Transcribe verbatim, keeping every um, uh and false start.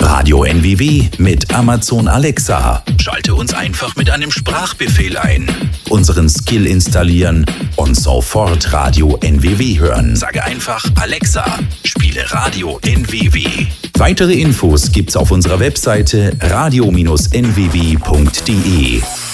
Radio N W W mit Amazon Alexa. Schalte uns einfach mit einem Sprachbefehl ein. Unseren Skill installieren und sofort Radio N W W hören. Sage einfach Alexa, spiele Radio N W W. Weitere Infos gibt's auf unserer Webseite radio Bindestrich n w w punkt d e.